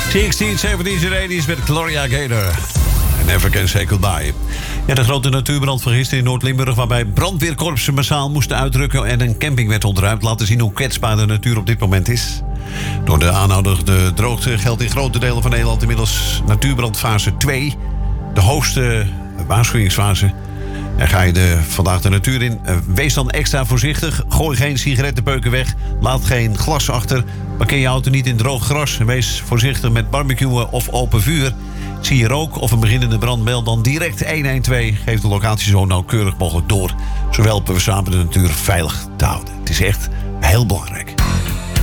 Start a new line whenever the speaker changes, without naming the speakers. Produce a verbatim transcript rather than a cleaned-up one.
zestien, zeventien en eighties met Gloria Gaynor. Never Can Say Goodbye. Ja, de grote natuurbrand van gisteren in Noord-Limburg, waarbij brandweerkorpsen massaal moesten uitrukken en een camping werd ontruimd, laten zien hoe kwetsbaar de natuur op dit moment is. Door de aanhoudende droogte geldt in grote delen van Nederland inmiddels natuurbrandfase twee. De hoogste waarschuwingsfase. En ga je de, vandaag de natuur in, wees dan extra voorzichtig. Gooi geen sigarettenpeuken weg. Laat geen glas achter. Parkeer je auto niet in droog gras. Wees voorzichtig met barbecuen of open vuur. Zie je rook of een beginnende brand, bel dan direct honderdtwaalf. Geef de locatie zo nauwkeurig mogelijk door. Zo helpen we samen de natuur veilig te houden. Het is echt heel belangrijk.